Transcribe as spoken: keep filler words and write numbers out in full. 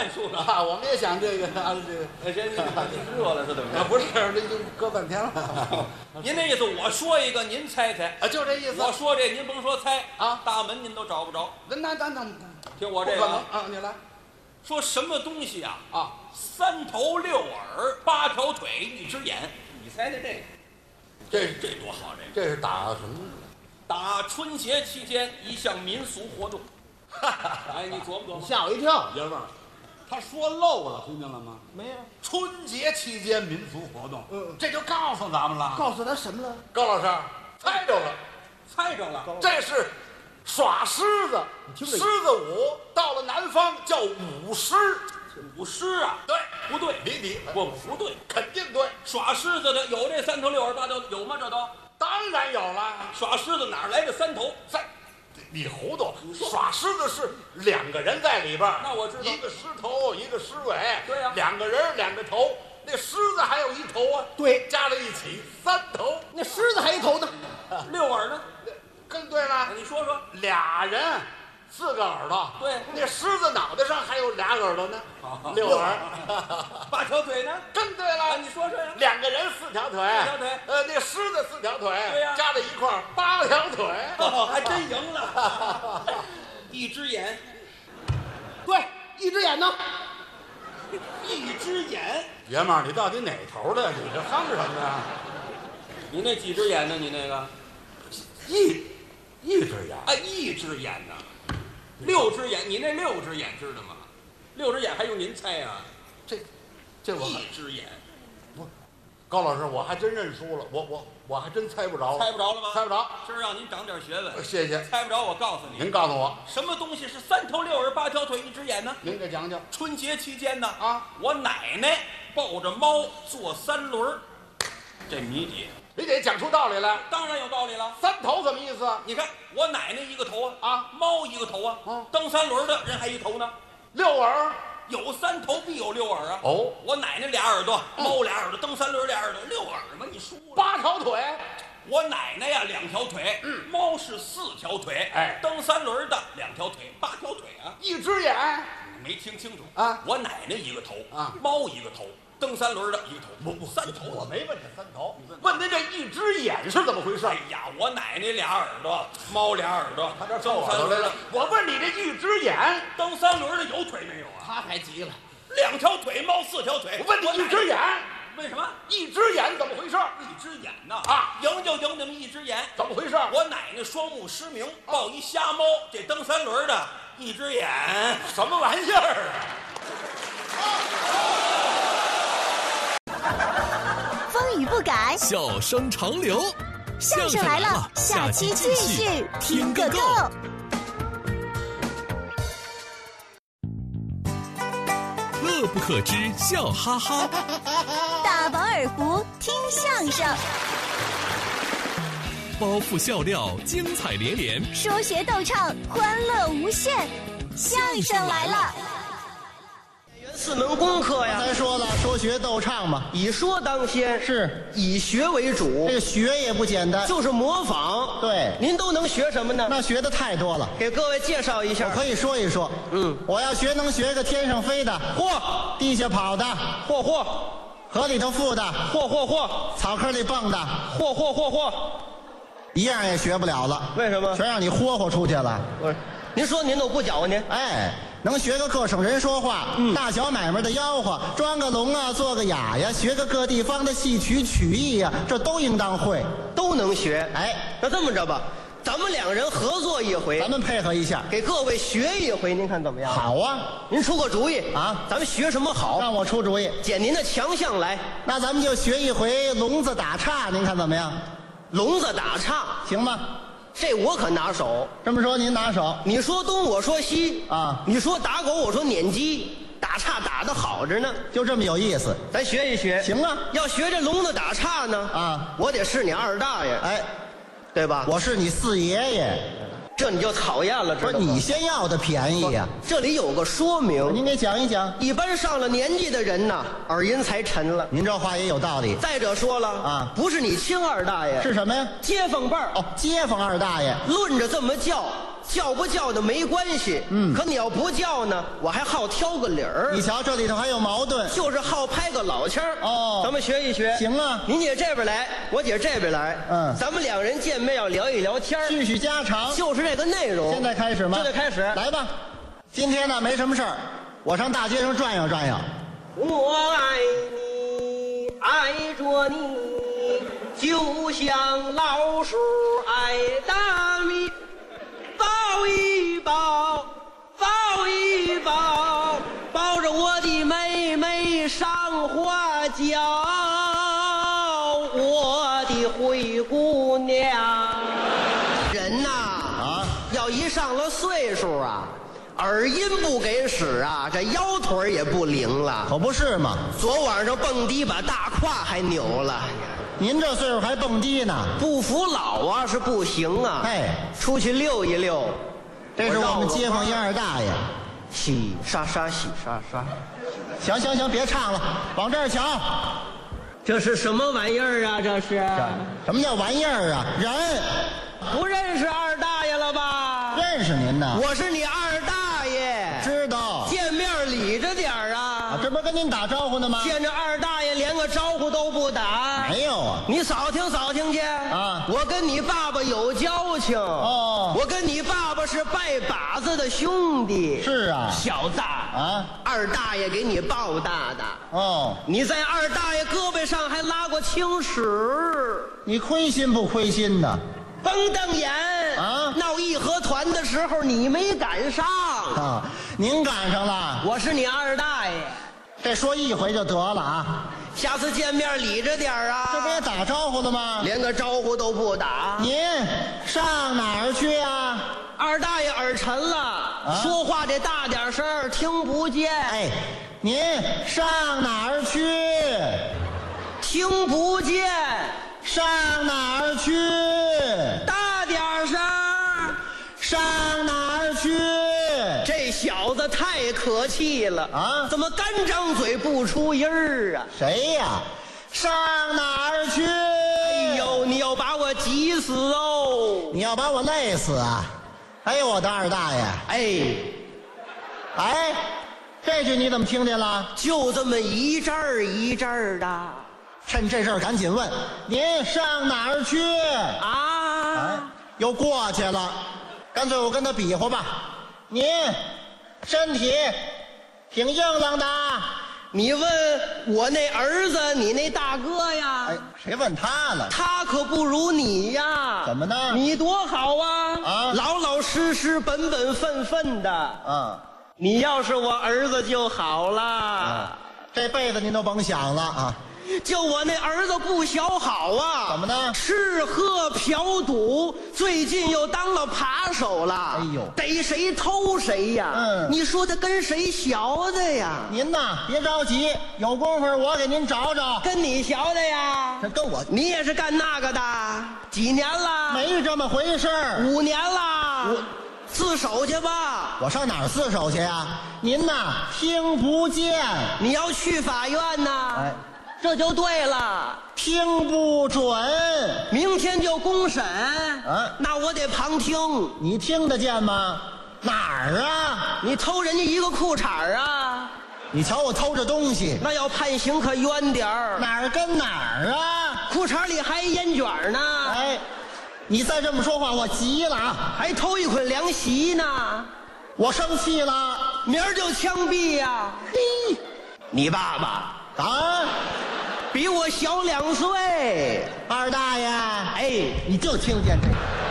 战术了啊！我们也想这个啊，这个， 哎，这这热了是怎么着？ 啊，不是，这就搁半天了。 您那意思，我说一个，您猜猜啊，就这意思。 我说这，您甭说猜啊， 大门您都找不着。 那那那那， 听我这个啊，你来。 说什么东西啊？ 啊， 三头六耳，八条腿，一只眼。你猜猜这个？ 这这多好！这这是打什么？ 打春节期间一项民俗活动。哎，你琢磨琢磨。 吓我一跳，爷们儿，他说漏了，听见了吗？ 没有。 春节期间民俗活动，嗯，这就告诉咱们了。 告诉他什么了？ 高老师，猜着了， 猜着了， 这是耍狮子，狮子舞，到了南方叫舞狮。 舞狮啊？ 对， 不对， 离题， 不不对， 肯定对。 耍狮子的有这三头六耳八条有吗？这都当然有了。 耍狮子哪来的三头？ 三，你糊涂。耍狮子是两个人在里边， 那我知道， 一个狮头，一个狮尾。 对呀、啊， 两个人两个头，那狮子还有一头啊。 对， 加在一起三头。 那狮子还一头呢， 六耳呢？ 更对了。 你说说， 俩人。四个耳朵， 对， 那狮子脑袋上还有俩耳朵呢，六耳， 八条腿呢？ 更对了， 你说说呀。 两个人四条腿， 四条腿， 呃，那狮子四条腿， 对呀， 加在一块儿八条腿， 哦，还真赢了。一只眼， 对，一只眼呢？ 一只眼， 爷们儿，你到底哪头的？你这哼什么呀？ 你那几只眼呢？你那个一一只眼， 啊，一只眼呢？六只眼，你那六只眼知道吗？六只眼还用您猜啊？ 这，这我一只眼， 不，高老师，我还真认输了，我我我还真猜不着， 猜不着了吗？ 猜不着， 今儿让您长点学问。 谢谢。 猜不着，我告诉你， 您告诉我， 什么东西是三头六耳八条腿一只眼呢？ 您给讲讲。 春节期间呢， 啊， 我奶奶抱着猫坐三轮，这谜底。 你得讲出道理来。 当然有道理了。 三头什么意思？ 你看我奶奶一个头啊， 啊， 猫一个头啊， 嗯， 蹬三轮的人还一头呢。 六耳， 有三头必有六耳啊。 哦， 我奶奶俩耳朵，猫俩耳朵，蹬三轮俩耳朵，六耳嘛，你输了。 八条腿。 我奶奶呀两条腿，嗯，猫是四条腿， 哎， 蹬三轮的两条腿，八条腿啊。 一只眼， 没听清楚啊。 我奶奶一个头啊， 猫一个头。蹬三轮的一个头， 不不， 三头。 我没问这三头，问您这一只眼是怎么回事？ 哎呀，我奶奶俩耳朵，猫俩耳朵， 他这蹬三轮的。我问你这一只眼， 蹬三轮的有腿没有啊？ 他还急了， 两条腿，猫四条腿。 我问你一只眼， 为什么？ 一只眼怎么回事？ 一只眼呐啊， 赢就赢你们一只眼， 怎么回事？ 我奶奶双目失明，抱一瞎猫，这蹬三轮的一只眼， 什么玩意儿啊？ 风雨不改， 笑声长流。 相声来了，下期继续听个够。 乐不可支，笑哈哈。 大饱耳福，听相声。 包袱笑料，精彩连连。 说学逗唱，欢乐无限。相声来了。 四门功课呀， 才说了，说学逗唱嘛， 以说当先， 是以学为主。 这个学也不简单， 就是模仿。 对， 您都能学什么呢？ 那学的太多了， 给各位介绍一下。 我可以说一说。 嗯， 我要学能学个天上飞的， 嚯； 地下跑的， 嚯嚯； 河里头浮的， 嚯嚯嚯； 草坑里蹦的， 嚯嚯嚯嚯。 一样也学不了了。 为什么？ 全让你霍霍出去了。 不是，您说您都不搅和您？ 哎。能学个各省人说话，嗯，大小买卖的吆喝，装个聋啊，做个哑呀，学个各地方的戏曲曲艺呀，这都应当会， 都能学。 哎， 那这么着吧，咱们两人合作一回， 咱们配合一下， 给各位学一回，您看怎么样？ 好啊， 您出个主意啊， 咱们学什么好？ 让我出主意， 捡您的强项来。 那咱们就学一回聋子打岔，您看怎么样？ 聋子打岔行吗？ 这我可拿手。 这么说您拿手， 你说东我说西啊， 你说打狗我说撵鸡，打岔打得好着呢， 就这么有意思。 咱学一学。 行啊， 要学这聋子打岔呢啊， 我得是你二大爷， 哎， 对吧？ 我是你四爷爷， 这你就讨厌了，知道吗？ 不是你先要的便宜呀、啊。 这里有个说明， 您给讲一讲。 一般上了年纪的人呐，耳音才沉了。 您这话也有道理。 再者说了啊， 不是你亲二大爷， 是什么呀？ 街坊辈儿。 哦，街坊二大爷。 论着这么叫， 叫不叫的没关系，嗯，可你要不叫呢，我还好挑个理儿。 你瞧，这里头还有矛盾。 就是好拍个老腔儿哦， 咱们学一学。 行啊， 您姐这边来，我姐这边来， 嗯， 咱们两人见面要聊一聊天儿， 叙叙家常， 就是这个内容。 现在开始吗？ 现在开始， 来吧。今天呢没什么事儿，我上大街上转悠转悠。 我爱你，爱着你，就像老鼠爱大米，抱一抱，抱一抱，抱着我的妹妹上花轿，我的灰姑娘。人呐，啊，要一上了岁数啊，耳音不给使啊，这腰腿也不灵了。 可不是嘛， 昨晚上蹦迪把大胯还扭了。 您这岁数还蹦迪呢？ 不服老啊是不行啊。 哎， 出去溜一溜。 这是我们街坊一二大爷。 洗刷刷，洗刷刷。 行行行，别唱了，往这儿瞧。 这是什么玩意儿啊？这是？ 什么叫玩意儿啊？人。 不认识二大爷了吧？ 认识您呢。 我是你二大爷。 知道。 见面礼着点儿啊。 啊，这不是跟您打招呼呢吗？ 见着二大爷连个招呼都不打。 没有啊。 你扫听扫听去啊！ 我跟你爸爸有交情哦。 我跟你爸爸是拜把子的兄弟。 是啊。 小子啊， 二大爷给你抱大的哦。 你在二大爷胳膊上还拉过青史。 你亏心不亏心呢？ 甭瞪眼啊！ 闹义和团的时候你没赶上啊，您赶上了。 我是你二大爷， 这说一回就得了啊。 下次见面理着点啊。 这不也打招呼了吗？ 连个招呼都不打。 您上哪儿去啊？ 二大爷耳沉了，啊、说话得大点声，听不见。 哎，您上哪儿去？ 听不见。 上哪儿去？ 大点声！ 上哪儿去？ 这小子太可气了啊！ 怎么干张嘴不出音儿啊？ 谁呀？上哪儿去？ 哎呦，你要把我急死哦！ 你要把我累死啊！哎呦，我的二大爷！ 哎， 哎，这句你怎么听见了？ 就这么一阵儿一阵儿的。 趁这事儿赶紧问，您上哪儿去啊？ 哎，又过去了，干脆我跟他比划吧。您身体挺硬朗的。 你问我那儿子，你那大哥呀？ 哎，谁问他了？ 他可不如你呀。 怎么呢？ 你多好啊！ 啊， 老老实实、本本分分的。 啊， 你要是我儿子就好了。 啊，这辈子您都甭想了啊。 就我那儿子不小好啊！ 怎么呢？ 吃喝嫖赌，最近又当了扒手了。 哎呦， 逮谁偷谁呀！ 嗯， 你说他跟谁学的呀？ 您呐，别着急，有功夫我给您找找。 跟你学的呀？ 这跟我， 你也是干那个的？几年了？ 没这么回事儿。 五年了。我自首去吧。 我上哪儿自首去呀？您呐，听不见。 你要去法院呐？ 哎。 这就对了， 听不准， 明天就公审， 啊， 那我得旁听。 你听得见吗？哪儿啊？ 你偷人家一个裤衩啊？ 你瞧我偷着东西， 那要判刑可冤点儿。 哪儿跟哪儿啊？ 裤衩里还烟卷呢。 哎，你再这么说话，我急了啊！ 还偷一捆凉席呢， 我生气了， 明儿就枪毙呀！嘿，你爸爸啊？ 比我小两岁， 二大爷， 哎， 你就听见这个。